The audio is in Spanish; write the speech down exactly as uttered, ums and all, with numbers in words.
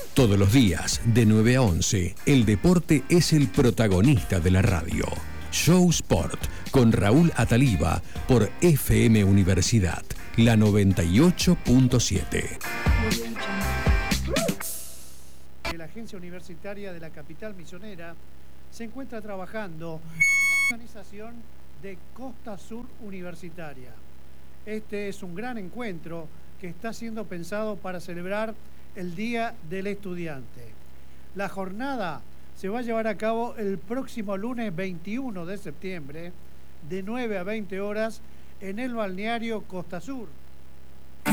Todos los días, de nueve a once, el deporte es el protagonista de la radio. Show Sport, con Raúl Ataliba, por F M Universidad, la noventa y ocho punto siete. La agencia universitaria de la capital misionera se encuentra trabajando en la organización de Costa Sur Universitaria. Este es un gran encuentro que está siendo pensado para celebrar el Día del Estudiante. La jornada se va a llevar a cabo el próximo lunes veintiuno de septiembre de nueve a veinte horas en el balneario Costa Sur.